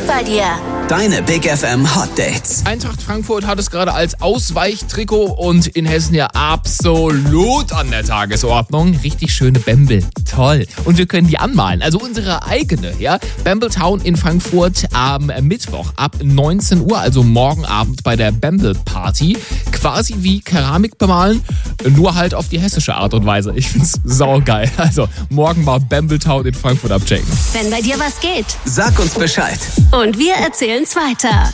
bei dir. Deine Big FM Hot Dates. Eintracht Frankfurt hat es gerade als Ausweichtrikot und in Hessen ja absolut an der Tagesordnung. Richtig schöne Bämbel. Toll. Und wir können die anmalen. Also unsere eigene, ja. Bamble Town in Frankfurt am Mittwoch ab 19 Uhr, also morgen Abend bei der Bamble Party. Quasi wie Keramik bemalen, nur halt auf die hessische Art und Weise. Ich find's saugeil. Also morgen mal Bamble Town in Frankfurt abchecken. Wenn bei dir was geht. Sag uns Bescheid. Und wir erzählen's weiter.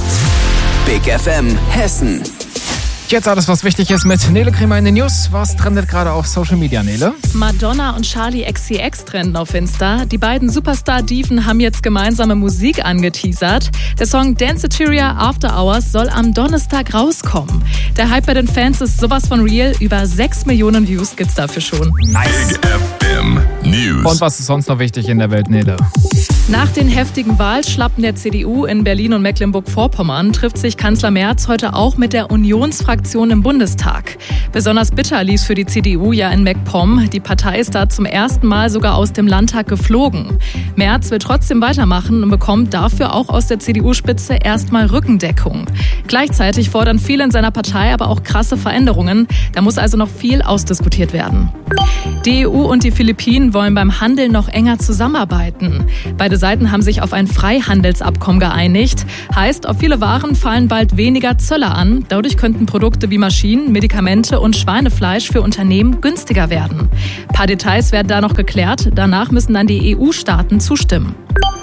Big FM Hessen. Jetzt alles, was wichtig ist mit Nele Kremer in den News. Was trendet gerade auf Social Media, Nele? Madonna und Charli XCX trenden auf Insta. Die beiden Superstar-Diven haben jetzt gemeinsame Musik angeteasert. Der Song Danceteria After Hours soll am Donnerstag rauskommen. Der Hype bei den Fans ist sowas von real. Über 6 Millionen Views gibt's dafür schon. Nice. Big FM News. Und was ist sonst noch wichtig in der Welt, Nele? Nach den heftigen Wahlschlappen der CDU in Berlin und Mecklenburg-Vorpommern trifft sich Kanzler Merz heute auch mit der Unionsfraktion im Bundestag. Besonders bitter lief's für die CDU ja in MacPom. Die Partei ist da zum ersten Mal sogar aus dem Landtag geflogen. Merz will trotzdem weitermachen und bekommt dafür auch aus der CDU-Spitze erstmal Rückendeckung. Gleichzeitig fordern viele in seiner Partei aber auch krasse Veränderungen. Da muss also noch viel ausdiskutiert werden. Die EU und die Philippinen wollen beim Handel noch enger zusammenarbeiten. Beide Seiten haben sich auf ein Freihandelsabkommen geeinigt. Heißt, auf viele Waren fallen bald weniger Zölle an. Dadurch könnten Produkte wie Maschinen, Medikamente und Schweinefleisch für Unternehmen günstiger werden. Ein paar Details werden da noch geklärt. Danach müssen dann die EU-Staaten zustimmen.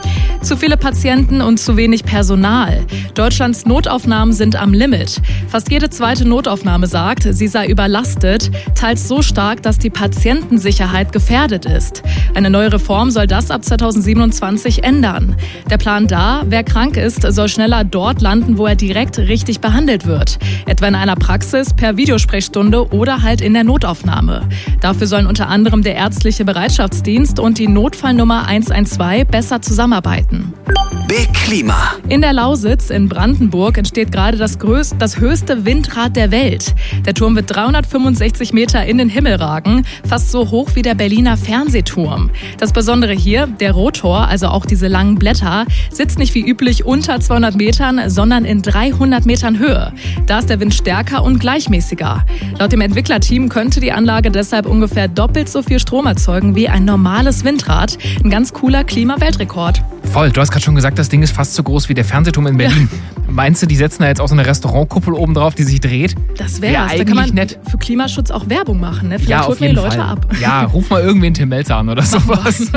Zu viele Patienten und zu wenig Personal. Deutschlands Notaufnahmen sind am Limit. Fast jede zweite Notaufnahme sagt, sie sei überlastet, teils so stark, dass die Patientensicherheit gefährdet ist. Eine neue Reform soll das ab 2027 ändern. Der Plan da, wer krank ist, soll schneller dort landen, wo er direkt richtig behandelt wird. Etwa in einer Praxis, per Videosprechstunde oder halt in der Notaufnahme. Dafür sollen unter anderem der ärztliche Bereitschaftsdienst und die Notfallnummer 112 besser zusammenarbeiten. Big Klima. In der Lausitz in Brandenburg entsteht gerade das höchste Windrad der Welt. Der Turm wird 365 Meter in den Himmel ragen, fast so hoch wie der Berliner Fernsehturm. Das Besondere hier, der Rotor, also auch diese langen Blätter, sitzt nicht wie üblich unter 200 Metern, sondern in 300 Metern Höhe. Da ist der Wind stärker und gleichmäßiger. Laut dem Entwicklerteam könnte die Anlage deshalb ungefähr doppelt so viel Strom erzeugen wie ein normales Windrad. Ein ganz cooler Klimaweltrekord. Voll, du hast gerade schon gesagt, das Ding ist fast so groß wie der Fernsehturm in Berlin. Ja. Meinst du, die setzen da jetzt auch so eine Restaurantkuppel oben drauf, die sich dreht? Das wäre eigentlich da kann man nett. Für Klimaschutz auch Werbung machen, ne? Vielleicht Ja, auf holt man die jeden Leute Fall. ab. Ja, ruf mal irgendwen Tim Melzer an oder sowas.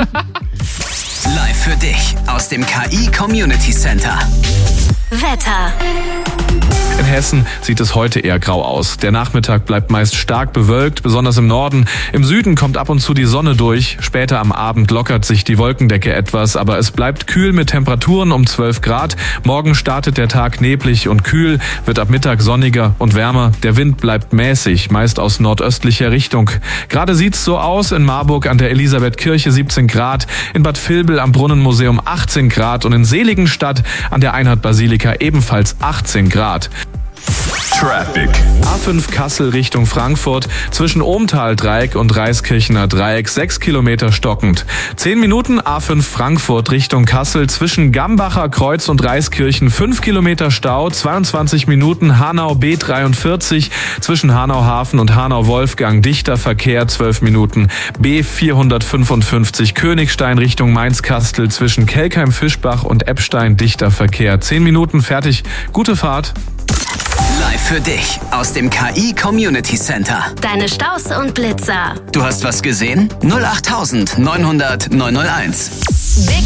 Live für dich aus dem KI Community Center. Wetter. In Hessen sieht es heute eher grau aus. Der Nachmittag bleibt meist stark bewölkt, besonders im Norden. Im Süden kommt ab und zu die Sonne durch. Später am Abend lockert sich die Wolkendecke etwas, aber es bleibt kühl mit Temperaturen um 12 Grad. Morgen startet der Tag neblig und kühl, wird ab Mittag sonniger und wärmer. Der Wind bleibt mäßig, meist aus nordöstlicher Richtung. Gerade sieht's so aus: in Marburg an der Elisabethkirche 17 Grad, in Bad Vilbel am Brunnenmuseum 18 Grad und in Seligenstadt an der Einheit-Basilika ebenfalls 18 Grad. Traffic. A5 Kassel Richtung Frankfurt, zwischen Ohmtal-Dreieck und Reiskirchener Dreieck 6 Kilometer stockend. 10 Minuten A5 Frankfurt Richtung Kassel, zwischen Gambacher Kreuz und Reiskirchen 5 Kilometer Stau. 22 Minuten Hanau B43, zwischen Hanau-Hafen und Hanau-Wolfgang dichter Verkehr 12 Minuten. B455 Königstein Richtung Mainz-Kastel, zwischen Kelkheim-Fischbach und Eppstein dichter Verkehr 10 Minuten. Fertig. Gute Fahrt. Live für dich aus dem KI Community Center. Deine Staus und Blitzer. Du hast was gesehen? 08900 901. Big